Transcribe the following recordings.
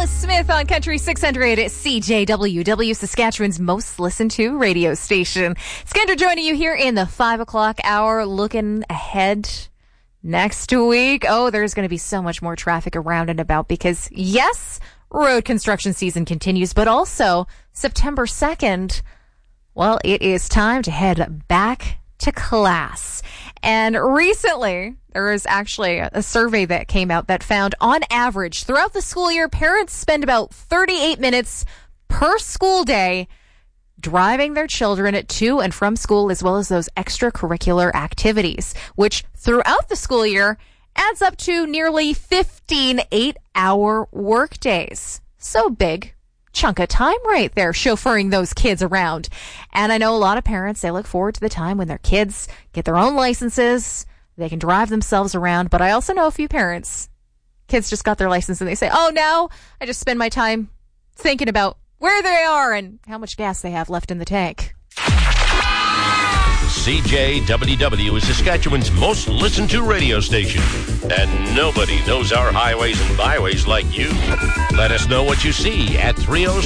Alice Smith on Country 600 CJWW, Saskatchewan's most listened to radio station. Skandra joining you here in the 5 o'clock hour, looking ahead next week. Oh, there's going to be so much more traffic around and about because, yes, road construction season continues, but also September 2nd, well, it is time to head back to class. And recently, there was actually a survey that came out that found, on average, throughout the school year, parents spend about 38 minutes per school day driving their children to and from school, as well as those extracurricular activities, which throughout the school year adds up to nearly 15 8-hour work days. So big chunk of time right there chauffeuring those kids around. And I know a lot of parents, they look forward to the time when their kids get their own licenses, they can drive themselves around. But I also know a few parents, kids just got their license and they say, oh, now I just spend my time thinking about where they are and how much gas they have left in the tank. CJWW is Saskatchewan's most listened to radio station. And nobody knows our highways and byways like you. Let us know what you see at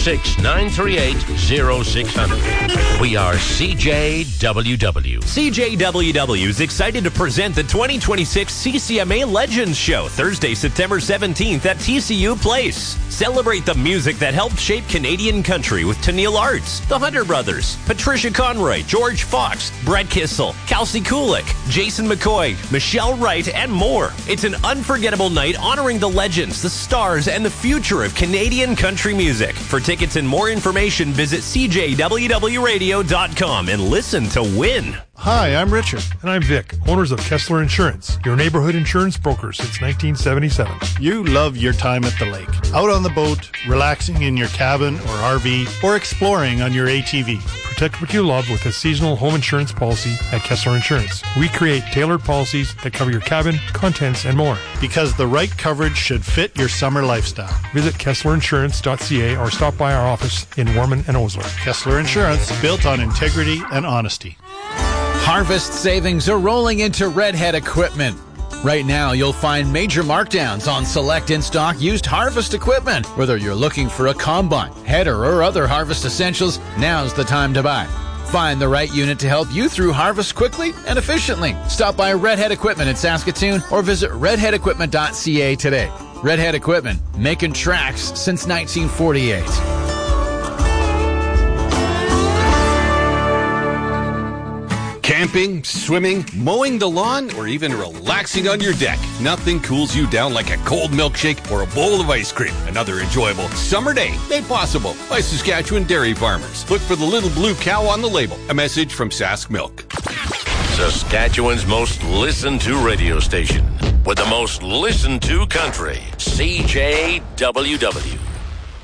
306-938-0600. We are CJWW. CJWW is excited to present the 2026 CCMA Legends Show Thursday, September 17th at TCU Place. Celebrate the music that helped shape Canadian country with Tennille Arts, the Hunter Brothers, Patricia Conroy, George Fox, Brett Kissel, Kelsey Kulik, Jason McCoy, Michelle Wright, and more. It's an unforgettable night honoring the legends, the stars, and the future of Canadian country music. For tickets and more information, visit CJWWradio.com and listen to win. Hi, I'm Richard. And I'm Vic, owners of Kessler Insurance, your neighborhood insurance broker since 1977. You love your time at the lake, out on the boat, relaxing in your cabin or RV, or exploring on your ATV. Protect what you love with a seasonal home insurance policy at Kessler Insurance. We create tailored policies that cover your cabin, contents, and more. Because the right coverage should fit your summer lifestyle. Visit KesslerInsurance.ca or stop by our office in Warman and Osler. Kessler Insurance, built on integrity and honesty. Harvest savings are rolling into Redhead Equipment. Right now, you'll find major markdowns on select in-stock used harvest equipment. Whether you're looking for a combine, header, or other harvest essentials, now's the time to buy. Find the right unit to help you through harvest quickly and efficiently. Stop by Redhead Equipment in Saskatoon or visit redheadequipment.ca today. Redhead Equipment, making tracks since 1948. Camping, swimming, mowing the lawn, or even relaxing on your deck. Nothing cools you down like a cold milkshake or a bowl of ice cream. Another enjoyable summer day made possible by Saskatchewan dairy farmers. Look for the little blue cow on the label. A message from Sask Milk. Saskatchewan's most listened to radio station with the most listened to country. CJWW.